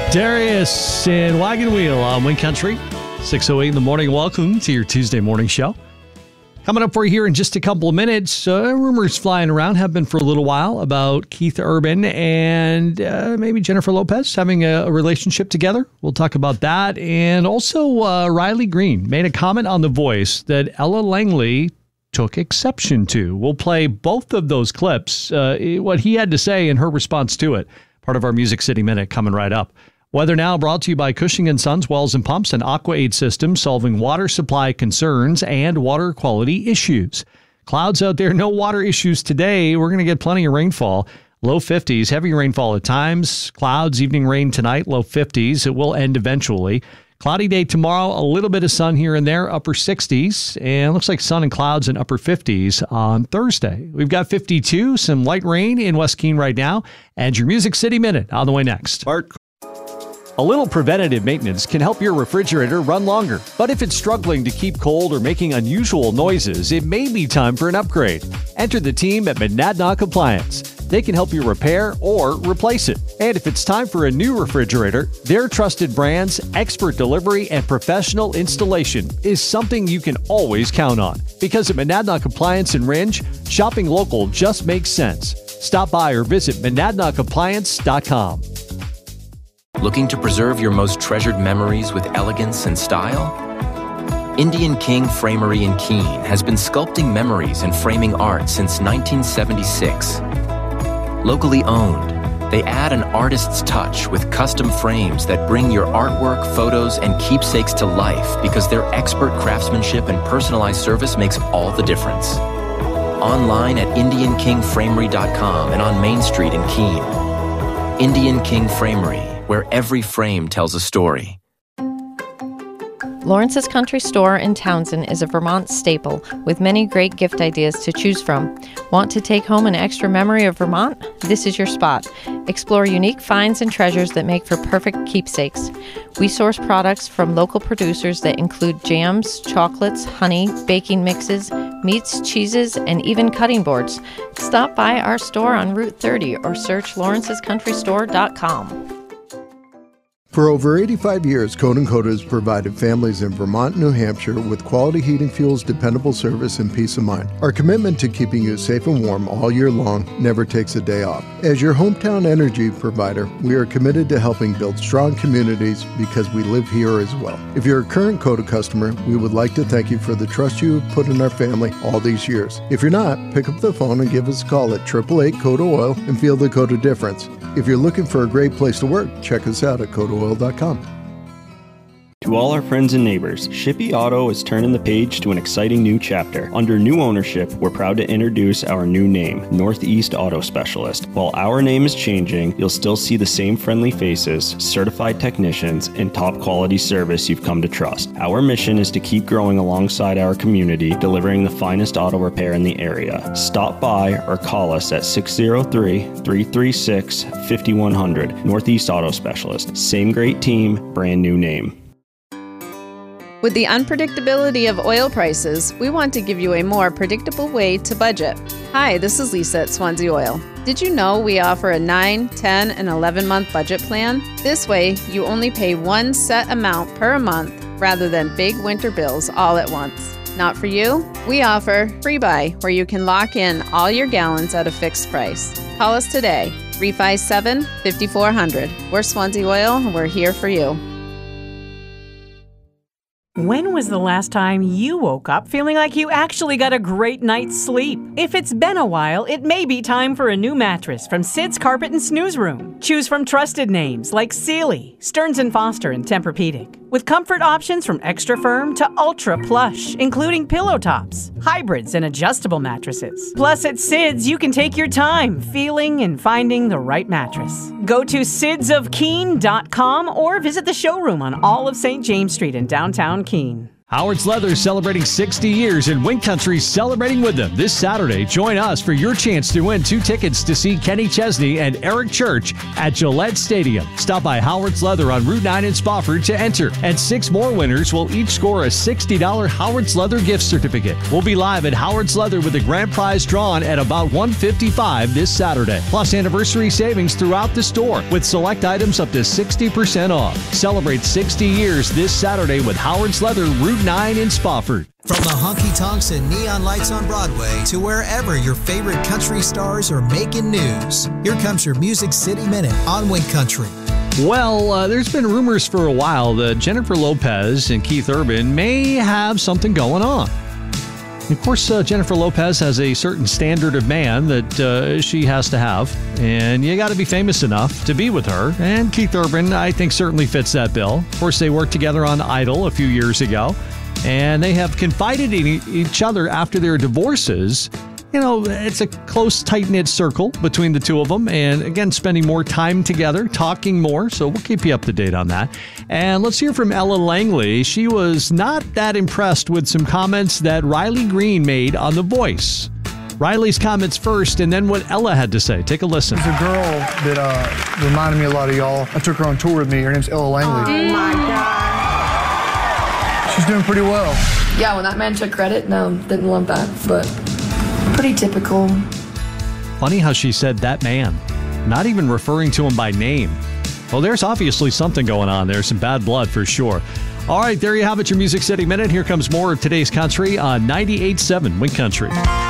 Darius and Wagon Wheel on Wind Country, 6:08 in the morning. Welcome to your Tuesday morning show. Coming up for you here in just a couple of minutes, rumors flying around have been for a little while about Keith Urban and maybe Jennifer Lopez having a relationship together. We'll talk about that. And also Riley Green made a comment on The Voice that Ella Langley took exception to. We'll play both of those clips, what he had to say and her response to it. Part of our Music City Minute coming right up. Weather Now brought to you by Cushing & Sons Wells and Pumps and AquaAid Systems, solving water supply concerns and water quality issues. Clouds out there, no water issues today. We're going to get plenty of rainfall. Low 50s, heavy rainfall at times. Clouds, evening rain tonight, low 50s. It will end eventually. Cloudy day tomorrow, a little bit of sun here and there, upper 60s. And looks like sun and clouds in upper 50s on Thursday. We've got 52, some light rain in West Keene right now. And your Music City Minute on the way next. A little preventative maintenance can help your refrigerator run longer. But if it's struggling to keep cold or making unusual noises, it may be time for an upgrade. Enter the team at Monadnock Appliance. They can help you repair or replace it. And if it's time for a new refrigerator, their trusted brands, expert delivery, and professional installation is something you can always count on. Because at Monadnock Appliance in Rindge, shopping local just makes sense. Stop by or visit MonadnockAppliance.com. Looking to preserve your most treasured memories with elegance and style? Indian King Framery in Keene has been sculpting memories and framing art since 1976. Locally owned, they add an artist's touch with custom frames that bring your artwork, photos, and keepsakes to life because their expert craftsmanship and personalized service makes all the difference. Online at IndianKingFramery.com and on Main Street in Keene. Indian King Framery, where every frame tells a story. Lawrence's Country Store in Townsend is a Vermont staple with many great gift ideas to choose from. Want to take home an extra memory of Vermont? This is your spot. Explore unique finds and treasures that make for perfect keepsakes. We source products from local producers that include jams, chocolates, honey, baking mixes, meats, cheeses, and even cutting boards. Stop by our store on Route 30 or search lawrencescountrystore.com. For over 85 years, Code & Coda has provided families in Vermont, New Hampshire with quality heating fuels, dependable service, and peace of mind. Our commitment to keeping you safe and warm all year long never takes a day off. As your hometown energy provider, we are committed to helping build strong communities because we live here as well. If you're a current Coda customer, we would like to thank you for the trust you have put in our family all these years. If you're not, pick up the phone and give us a call at 888-CODA Oil and feel the Coda difference. If you're looking for a great place to work, check us out at CodaOil.com. To all our friends and neighbors, Shippey Auto is turning the page to an exciting new chapter. Under new ownership, we're proud to introduce our new name, Northeast Auto Specialist. While our name is changing, you'll still see the same friendly faces, certified technicians, and top quality service you've come to trust. Our mission is to keep growing alongside our community, delivering the finest auto repair in the area. Stop by or call us at 603-336-5100. Northeast Auto Specialist. Same great team, brand new name. With the unpredictability of oil prices, we want to give you a more predictable way to budget. Hi, this is Lisa at Swansea Oil. Did you know we offer a 9, 10, and 11-month budget plan? This way, you only pay one set amount per month rather than big winter bills all at once. Not for you? We offer Free Buy, where you can lock in all your gallons at a fixed price. Call us today, 357-5400. We're Swansea Oil, and we're here for you. When was the last time you woke up feeling like you actually got a great night's sleep? If it's been a while, it may be time for a new mattress from Sid's Carpet and Snooze Room. Choose from trusted names like Sealy, Stearns & Foster, and Tempur-Pedic. With comfort options from extra firm to ultra plush, including pillow tops, hybrids, and adjustable mattresses. Plus, at Sid's, you can take your time feeling and finding the right mattress. Go to sidsofkeene.com or visit the showroom on all of St. James Street in downtown Keene. Howard's Leather celebrating 60 years and Win Country celebrating with them this Saturday. Join us for your chance to win 2 tickets to see Kenny Chesney and Eric Church at Gillette Stadium. Stop by Howard's Leather on Route 9 in Spofford to enter, and 6 more winners will each score a $60 Howard's Leather gift certificate. We'll be live at Howard's Leather with the grand prize drawn at about 1:55 this Saturday. Plus anniversary savings throughout the store with select items up to 60% off. Celebrate 60 years this Saturday with Howard's Leather, Route 9 in Spofford. From the honky-tonks and neon lights on Broadway to wherever your favorite country stars are making news, here comes your Music City Minute on Win Country. Well, there's been rumors for a while that Jennifer Lopez and Keith Urban may have something going on. Of course, Jennifer Lopez has a certain standard of man that she has to have, and you got to be famous enough to be with her. And Keith Urban, I think, certainly fits that bill. Of course, they worked together on Idol a few years ago, and they have confided in each other after their divorces. You know, it's a close, tight-knit circle between the two of them, and again, spending more time together, talking more, so we'll keep you up to date on that. And let's hear from Ella Langley. She was not that impressed with some comments that Riley Green made on The Voice. Riley's comments first, and then what Ella had to say. Take a listen. There's a girl that reminded me a lot of y'all. I took her on tour with me. Her name's Ella Langley. Oh, my God. She's doing pretty well. Yeah, when that man took credit, no, didn't love that, but pretty typical. Funny how she said that man, not even referring to him by name. Well, there's obviously something going on there, some bad blood for sure. All right, there you have it, your Music City Minute. Here comes more of today's country on 98.7 Win Country.